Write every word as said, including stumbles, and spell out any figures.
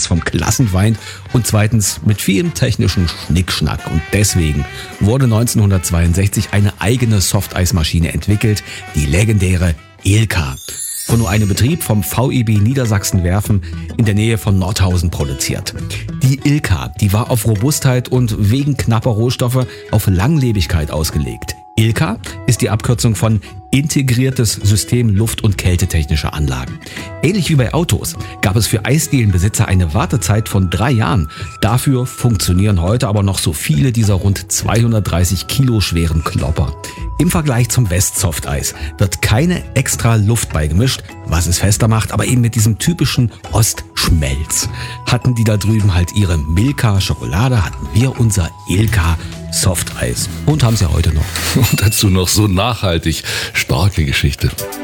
erstens vom Klassenwein und zweitens mit vielem technischen Schnickschnack. Und deswegen wurde neunzehnhundertzweiundsechzig eine eigene Softeismaschine entwickelt, die legendäre Ilka. Von nur einem Betrieb vom V E B Niedersachsen Werfen in der Nähe von Nordhausen produziert. Die Ilka, die war auf Robustheit und wegen knapper Rohstoffe auf Langlebigkeit ausgelegt. Ilka ist die Abkürzung von Integriertes System Luft- und Kältetechnischer Anlagen. Ähnlich wie bei Autos gab es für Eisdielenbesitzer eine Wartezeit von drei Jahren. Dafür funktionieren heute aber noch so viele dieser rund zweihundertdreißig Kilo schweren Klopper. Im Vergleich zum West-Softeis wird keine extra Luft beigemischt, was es fester macht, aber eben mit diesem typischen Ostschmelz. Hatten die da drüben halt ihre Milka-Schokolade, hatten wir unser Ilka Softeis und haben es ja heute noch. Und dazu noch so nachhaltig starke Geschichte.